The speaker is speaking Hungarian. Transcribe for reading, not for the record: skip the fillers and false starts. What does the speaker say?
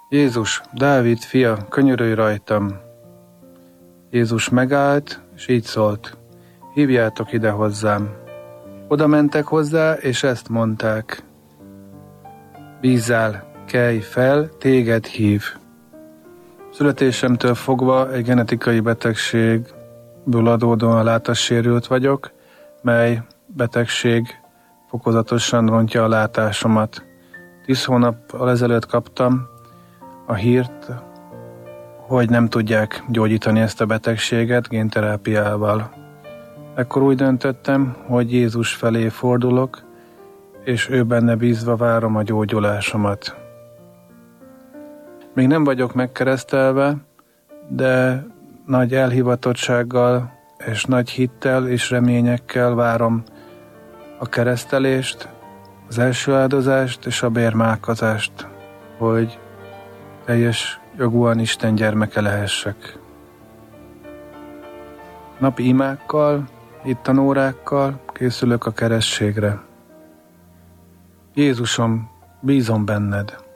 Jézus, Dávid fia, könyörülj rajtam! Jézus megállt, és így szólt: hívjátok ide hozzám. Oda mentek hozzá, és ezt mondták: bízzál, kelj fel, téged hív. Születésemtől fogva egy genetikai betegségből adódóan látássérült vagyok, mely betegség fokozatosan rontja a látásomat. 10 hónappal ezelőtt kaptam a hírt, hogy nem tudják gyógyítani ezt a betegséget génterápiával. Ekkor úgy döntöttem, hogy Jézus felé fordulok, és ő benne bízva várom a gyógyulásomat. Még nem vagyok megkeresztelve, de nagy elhivatottsággal és nagy hittel és reményekkel várom a keresztelést, az első áldozást és a bérmálkozást, hogy teljes jogúan Isten gyermeke lehessek. Napi imákkal, hittanórákkal készülök a keresztségre. Jézusom, bízom benned!